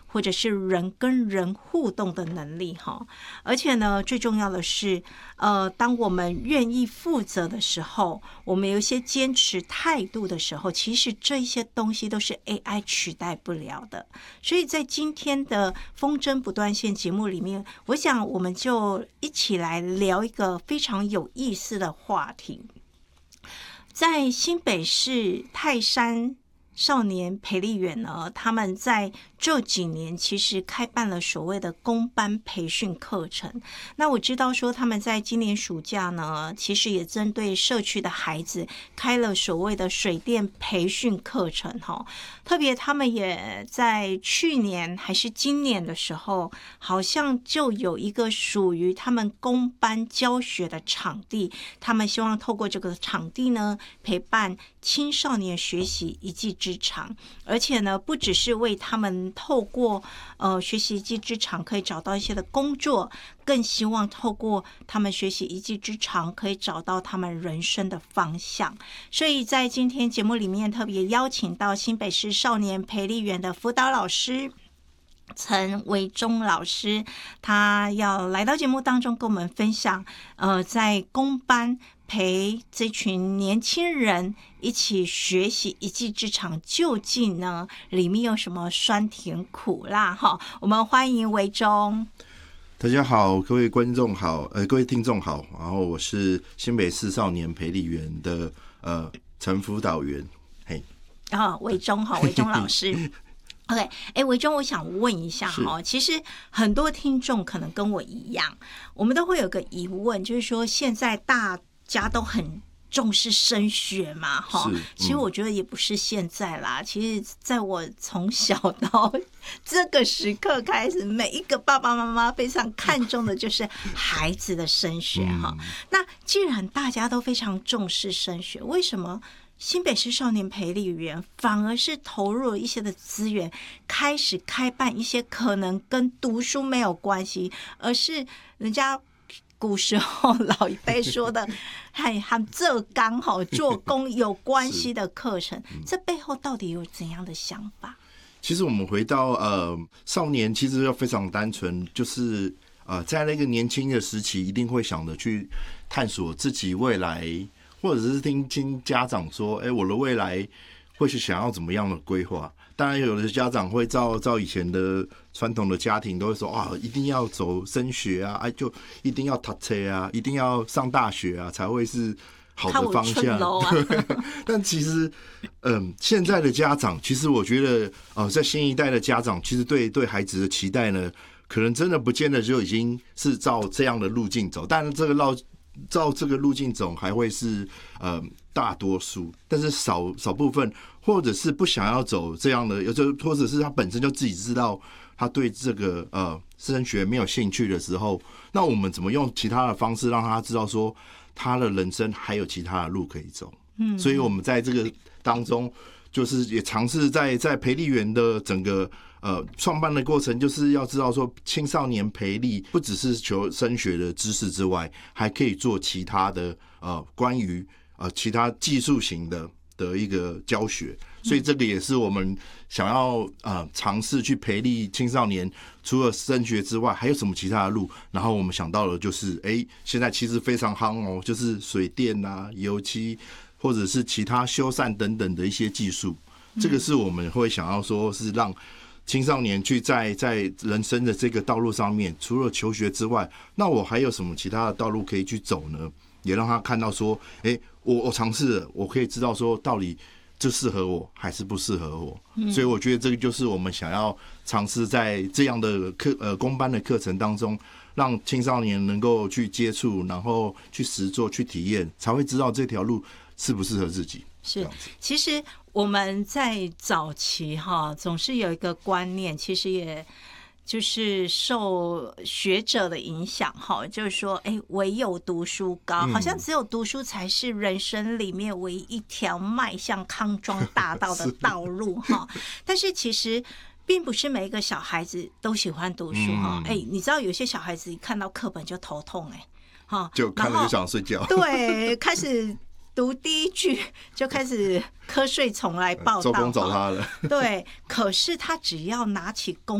或者是人跟人互动的能力哈。而且呢，最重要的是，当我们愿意负责的时候，我们有一些坚持态度的时候，其实这些东西都是 AI 取代不了的。所以在今天的风筝不断线节目里面，我想我们就一起来聊一个非常有意思的话题。在新北市泰山少年培力园呢，他们在这几年其实开办了所谓的公班培训课程。那我知道说他们在今年暑假呢，其实也针对社区的孩子开了所谓的水电培训课程哈。特别他们也在去年还是今年的时候，好像就有一个属于他们公班教学的场地，他们希望透过这个场地呢，陪伴青少年学习一技之长，而且呢，不只是为他们透过学习一技之长可以找到一些的工作，更希望透过他们学习一技之长可以找到他们人生的方向。所以在今天节目里面特别邀请到新北市少年培力园的辅导老师陈维忠老师，他要来到节目当中跟我们分享在公班陪这群年轻人一起学习一技之长，究竟呢里面有什么酸甜苦辣哈？我们欢迎维忠。 大家好，各位观众好，各位听众好，然后我是新北市少年培力园的陈辅导员，嘿， 维忠好，维忠老师。OK， 维忠，我想问一下哈，其实很多听众可能跟我一样，我们都会有个疑问，就是说现在大家都很重视升学嘛，哈，其实我觉得也不是现在啦，其实在我从小到这个时刻开始，每一个爸爸妈妈非常看重的就是孩子的升学哈。那既然大家都非常重视升学，为什么新北市少年培力园反而是投入了一些的资源，开始开办一些可能跟读书没有关系，而是人家古时候老一辈说的和这刚好做工有关系的课程，这背后到底有怎样的想法？ 其实我们回到少年，其实要非常单纯，就是在那个年轻的时期，一定会想着去探索自己未来，或者是听家长说，我的未来会是想要怎么样的规划。当然有的家长会照以前的传统的家庭都会说一定要走升学啊，就一定要读书啊，一定要上大学啊，才会是好的方向。但其实现在的家长，其实我觉得在新一代的家长，其实对孩子的期待呢，可能真的不见得就已经是照这样的路径走，但是照这个路径走还会是大多数，但是少部分，或者是不想要走这样的，或者是他本身就自己知道他对这个升学没有兴趣的时候，那我们怎么用其他的方式让他知道说他的人生还有其他的路可以走？所以我们在这个当中，就是也尝试在培力园的整个创办的过程，就是要知道说青少年培力不只是求升学的知识之外，还可以做其他的关于其他技术型的一个教学，所以这个也是我们想要尝试去培力青少年，除了升学之外，还有什么其他的路？然后我们想到了就是现在其实非常夯就是水电啊、油漆，或者是其他修缮等等的一些技术，这个是我们会想要说是让青少年去在人生的这个道路上面，除了求学之外，那我还有什么其他的道路可以去走呢？也让他看到说，我尝试了，我可以知道说到底这适合我还是不适合我。所以我觉得这个就是我们想要尝试在这样的公班的课程当中，让青少年能够去接触，然后去实作、去体验，才会知道这条路适不适合自己。 是，其实我们在早期总是有一个观念，其实也就是受学者的影响就是说唯有读书高，好像只有读书才是人生里面唯一一条迈向康庄大道的道路但是其实并不是每一个小孩子都喜欢读书你知道有些小孩子一看到课本就头痛就看了就想睡觉， 对，开始读第一句就开始瞌睡虫来报道， 周公找他了。 对，可是他只要拿起